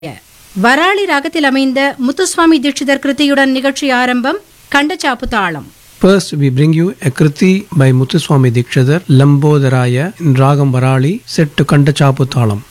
வராளி ராகத்தில் அமைந்த முத்துசுவாமி தீட்சிதர் கிருதியுடன் நிகழ்ச்சி ஆரம்பம். கண்டச்சாப்பு தாளம். First, we bring you a Kriti by Muthuswami Dikshidhar, Lambodharaya in Ragam Varali, set to Kantachapu Thalam.